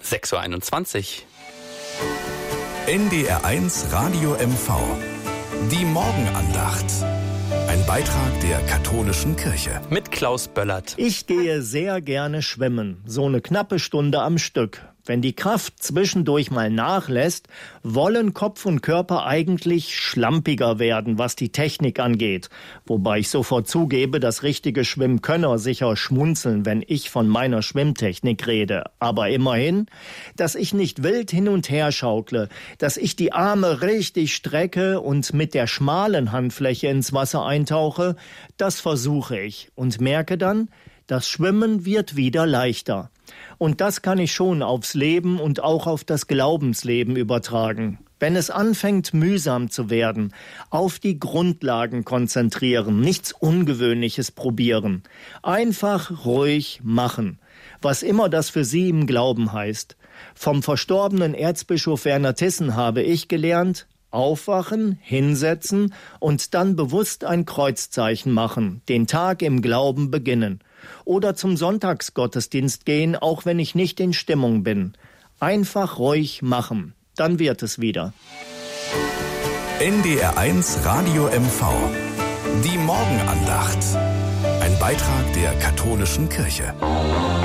6:21 Uhr. NDR1 Radio MV. Die Morgenandacht. Ein Beitrag der katholischen Kirche. Mit Klaus Böllert. Ich gehe sehr gerne schwimmen, so eine knappe Stunde am Stück. Wenn die Kraft zwischendurch mal nachlässt, wollen Kopf und Körper eigentlich schlampiger werden, was die Technik angeht. Wobei ich sofort zugebe, dass richtige Schwimmkönner sicher schmunzeln, wenn ich von meiner Schwimmtechnik rede. Aber immerhin, dass ich nicht wild hin und her schaukle, dass ich die Arme richtig strecke und mit der schmalen Handfläche ins Wasser eintauche, das versuche ich und merke dann, das Schwimmen wird wieder leichter. Und das kann ich schon aufs Leben und auch auf das Glaubensleben übertragen. Wenn es anfängt, mühsam zu werden, auf die Grundlagen konzentrieren, nichts Ungewöhnliches probieren. Einfach ruhig machen. Was immer das für Sie im Glauben heißt. Vom verstorbenen Erzbischof Werner Thyssen habe ich gelernt: Aufwachen, hinsetzen und dann bewusst ein Kreuzzeichen machen, den Tag im Glauben beginnen. Oder zum Sonntagsgottesdienst gehen, auch wenn ich nicht in Stimmung bin. Einfach ruhig machen, dann wird es wieder. NDR1 Radio MV. Die Morgenandacht. Ein Beitrag der katholischen Kirche.